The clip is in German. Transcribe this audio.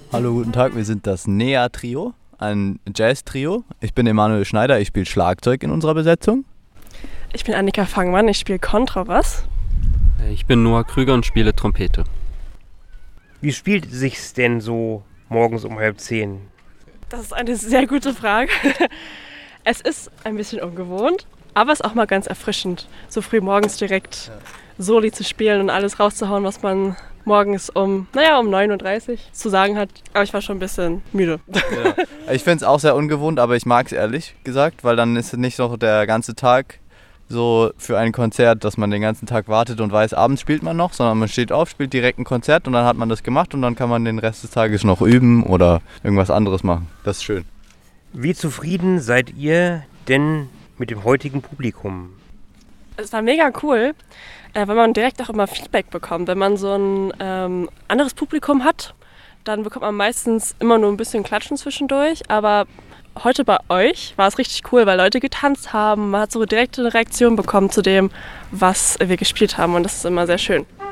Hallo, guten Tag, wir sind das Nea-Trio, ein Jazz-Trio. Ich bin Emanuel Schneider, ich spiele Schlagzeug in unserer Besetzung. Ich bin Annika Fangmann, ich spiele Kontrabass. Ich bin Noah Krüger und spiele Trompete. Wie spielt es sich denn so morgens um 9:30? Das ist eine sehr gute Frage. Es ist ein bisschen ungewohnt, aber es ist auch mal ganz erfrischend, so früh morgens direkt Soli zu spielen und alles rauszuhauen, was man morgens um 9:30 Uhr zu sagen hat. Aber ich war schon ein bisschen müde. Ja. Ich finde es auch sehr ungewohnt, aber ich mag es ehrlich gesagt, weil dann ist es nicht so der ganze Tag so für ein Konzert, dass man den ganzen Tag wartet und weiß, abends spielt man noch, sondern man steht auf, spielt direkt ein Konzert und dann hat man das gemacht und dann kann man den Rest des Tages noch üben oder irgendwas anderes machen. Das ist schön. Wie zufrieden seid ihr denn mit dem heutigen Publikum? Es war mega cool, weil man direkt auch immer Feedback bekommt. Wenn man so ein anderes Publikum hat, dann bekommt man meistens immer nur ein bisschen Klatschen zwischendurch. Aber heute bei euch war es richtig cool, weil Leute getanzt haben. Man hat so direkt eine Reaktion bekommen zu dem, was wir gespielt haben. Und das ist immer sehr schön.